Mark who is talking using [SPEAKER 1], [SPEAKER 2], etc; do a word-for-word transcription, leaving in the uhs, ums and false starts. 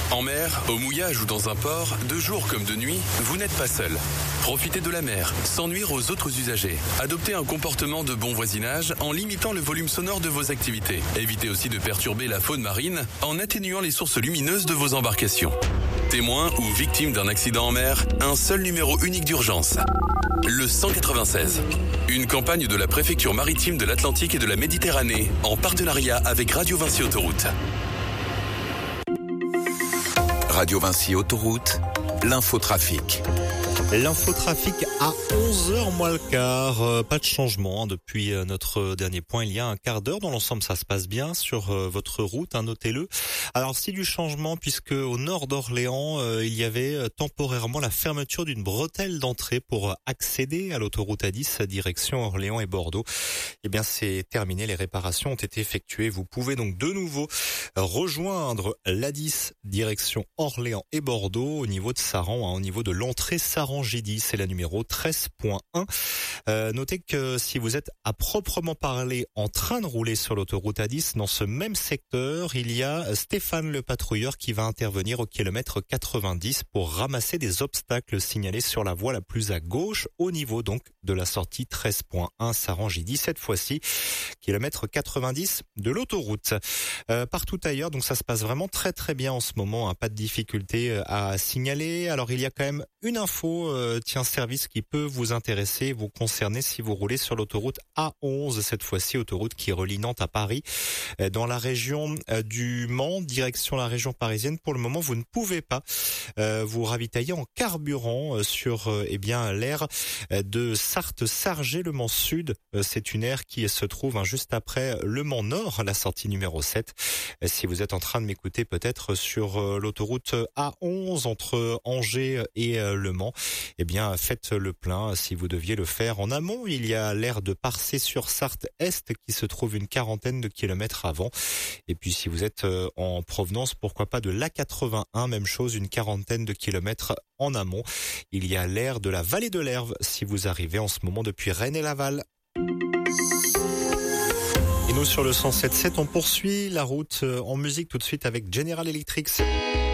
[SPEAKER 1] En mer, au mouillage ou dans un port, de jour comme de nuit, vous n'êtes pas seul. Profitez de la mer, sans nuire aux autres usagers. Adoptez un comportement de bon voisinage en limitant le volume sonore de vos activités. Évitez aussi de perturber la faune marine en atténuant les sources lumineuses de vos embarcations. Témoin ou victime d'un accident en mer, un seul numéro unique d'urgence. Le cent quatre-vingt-seize. Une campagne de la préfecture maritime de l'Atlantique et de la Méditerranée en partenariat avec Radio Vinci Autoroute.
[SPEAKER 2] Radio Vinci Autoroute, l'infotrafic.
[SPEAKER 3] L'infotrafic à onze heures moins le quart. Euh, pas de changement hein, depuis euh, notre dernier point. Il y a un quart d'heure. Dans l'ensemble, ça se passe bien sur euh, votre route, hein, notez-le. Alors, si du changement, puisque au nord d'Orléans, euh, il y avait euh, temporairement la fermeture d'une bretelle d'entrée pour euh, accéder à l'autoroute A dix, direction Orléans et Bordeaux. Eh bien, c'est terminé. Les réparations ont été effectuées. Vous pouvez donc de nouveau euh, rejoindre l'A dix, direction Orléans et Bordeaux, au niveau de Saran, hein, au niveau de l'entrée Saran J dix, c'est la numéro treize point un. Euh, notez que si vous êtes à proprement parler en train de rouler sur l'autoroute A dix, dans ce même secteur, il y a Stéphane le patrouilleur qui va intervenir au kilomètre quatre-vingt-dix pour ramasser des obstacles signalés sur la voie la plus à gauche, au niveau donc de la sortie treize point un Saran J dix, cette fois-ci, kilomètre quatre-vingt-dix de l'autoroute. Euh, partout ailleurs, donc ça se passe vraiment très très bien en ce moment, hein, pas de difficulté à signaler. Alors il y a quand même une info, euh, tiens, service qui peut vous intéresser, vous concerner si vous roulez sur l'autoroute A onze, cette fois-ci autoroute qui relie Nantes à Paris, euh, dans la région euh, du Mans, direction la région parisienne. Pour le moment, vous ne pouvez pas euh, vous ravitailler en carburant euh, sur euh, eh bien l'aire euh, de Sarthe-Sargé, le Mans Sud. Euh, c'est une aire qui se trouve hein, juste après le Mans Nord, la sortie numéro sept. Euh, si vous êtes en train de m'écouter peut-être sur euh, l'autoroute A onze entre Angers et euh, Le Mans, eh bien faites le plein si vous deviez le faire en amont. Il y a l'aire de Parcé-sur-Sarthe-Est qui se trouve une quarantaine de kilomètres avant. Et puis si vous êtes euh, en provenance, pourquoi pas de l'A quatre-vingt-un, même chose, une quarantaine de kilomètres en amont. Il y a l'aire de la vallée de l'Herve si vous arrivez en ce moment depuis Rennes et Laval. Et nous sur le cent sept virgule sept, on poursuit la route en musique tout de suite avec General Electric.